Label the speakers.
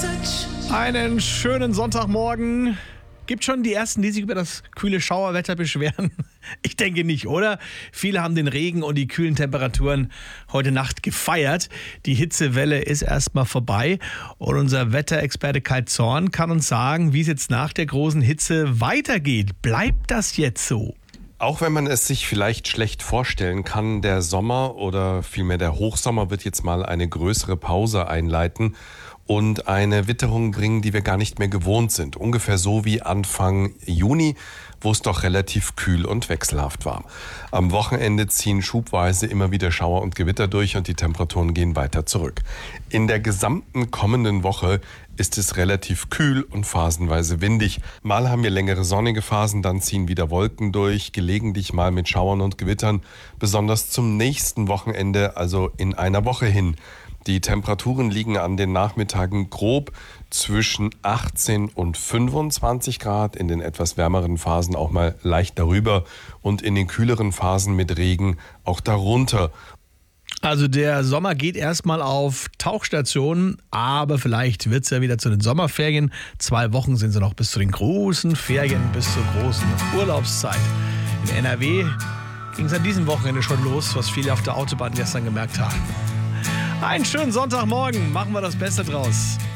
Speaker 1: Einen schönen Sonntagmorgen. Gibt schon die Ersten, die sich über das kühle Schauerwetter beschweren? Ich denke nicht, oder? Viele haben den Regen und die kühlen Temperaturen heute Nacht gefeiert. Die Hitzewelle ist erstmal vorbei. Und unser Wetterexperte Kai Zorn kann uns sagen, wie es jetzt nach der großen Hitze weitergeht. Bleibt das jetzt so?
Speaker 2: Auch wenn man es sich vielleicht schlecht vorstellen kann, der Sommer oder vielmehr der Hochsommer wird jetzt mal eine größere Pause einleiten und eine Witterung bringen, die wir gar nicht mehr gewohnt sind. Ungefähr so wie Anfang Juni, wo es doch relativ kühl und wechselhaft war. Am Wochenende ziehen schubweise immer wieder Schauer und Gewitter durch und die Temperaturen gehen weiter zurück. In der gesamten kommenden Woche ist es relativ kühl und phasenweise windig. Mal haben wir längere sonnige Phasen, dann ziehen wieder Wolken durch, gelegentlich mal mit Schauern und Gewittern, besonders zum nächsten Wochenende, also in einer Woche hin. Die Temperaturen liegen an den Nachmittagen grob zwischen 18 und 25 Grad, in den etwas wärmeren Phasen auch mal leicht darüber und in den kühleren Phasen mit Regen auch darunter.
Speaker 1: Also der Sommer geht erstmal auf Tauchstationen, aber vielleicht wird es ja wieder zu den Sommerferien. 2 Wochen sind sie noch bis zu den großen Ferien, bis zur großen Urlaubszeit. In NRW ging es an diesem Wochenende schon los, was viele auf der Autobahn gestern gemerkt haben. Einen schönen Sonntagmorgen, machen wir das Beste draus.